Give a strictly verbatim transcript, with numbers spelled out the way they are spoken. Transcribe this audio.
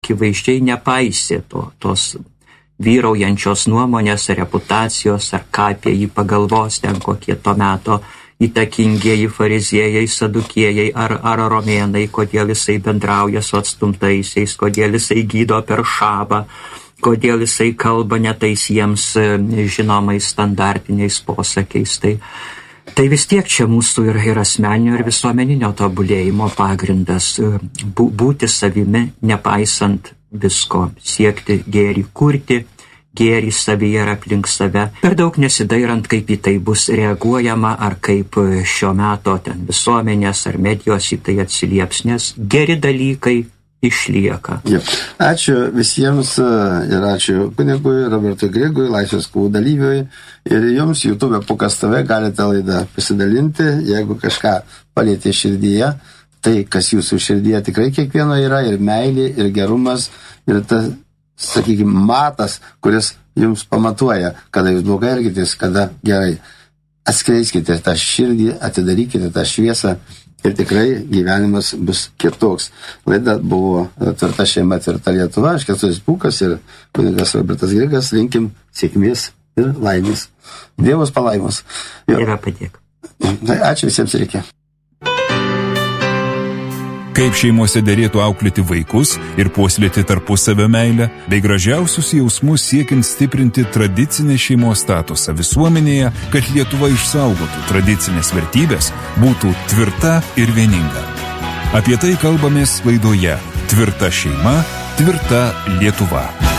akivaizdžiai nepaisė to, tos vyraujančios nuomonės, reputacijos, ar ką apie jį pagalvos ten kokie to meto įtakingieji fariziejai, sadukėjai ar, ar romėnai, kodėl jisai bendrauja su atstumtaisiais, kodėl jisai gydo per šabą, kodėl jisai kalba netais jiems žinomais standartiniais posakiais. Tai, tai vis tiek čia mūsų ir, ir asmeninio, ir visuomeninio tobulėjimo pagrindas būti savimi, nepaisant visko, siekti gėrį, kurti gėrį savyje ir aplink save, per daug nesidairant, kaip į tai bus reaguojama, ar kaip šio meto ten visuomenės ar medijos į tai atsilieps, nes geri dalykai išlieka. Ja. Ačiū visiems ir ačiū kunigui Robertui Grigui, Laisvės kovų dalyviui, ir jums YouTube pokastove galite laidą pasidalinti, jeigu kažką palietė širdyje. Tai, kas jūsų širdyje tikrai kiekvieno yra, ir meilė, ir gerumas, ir tas, sakykime, matas, kuris jums pamatuoja, kada jūs blogai elgitės, kada gerai. Atskleiskite tą širdį, atidarykite tą šviesą ir tikrai gyvenimas bus kitoks. Laida buvo Tvirta šeima, tvirta Lietuva. Aš Kęstutis Pūkas ir kunigas Robertas Grigas. Linkim sėkmės ir laimės. Dievas palaimos. Dieve padėk. Ačiū visiems ir iki. Kaip šeimose derėtų auklėti vaikus ir puoselėti tarpusavio meilę, bei gražiausius jausmus siekiant stiprinti tradicinę šeimos statusą visuomenėje, kad Lietuva išsaugotų tradicinės vertybės, būtų tvirta ir vieninga. Apie tai kalbamės laidoje Tvirta šeima, tvirta Lietuva.